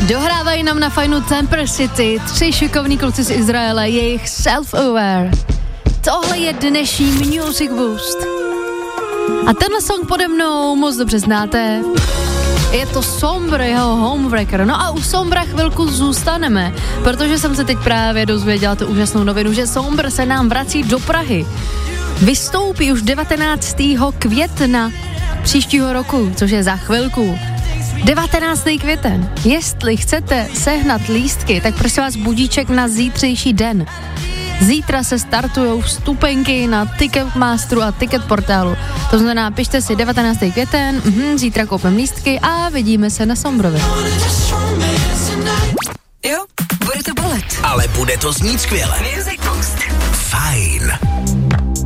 Dohrávají nám na fajnu Temper City 3 šikovní kluci z Izraele, jejich Self-Aware. Tohle je dnešní Music Boost. A tenhle song pode mnou moc dobře znáte. Je to Sombr, jeho Homewrecker. No a u Sombra chvilku zůstaneme, protože jsem se teď právě dozvěděla tu úžasnou novinu, že Sombr se nám vrací do Prahy. Vystoupí už 19. května příštího roku, což je za chvilku. 19. květen. Jestli chcete sehnat lístky, tak prosím vás budíček na zítřejší den. Zítra se startujou vstupenky na Ticketmasteru a Ticketportálu. To znamená, pište si 19. květen, zítra koupím lístky a vidíme se na Sombrovi. Jo, bude to bolet. Ale bude to znít skvěle. Music Boost. Fajn.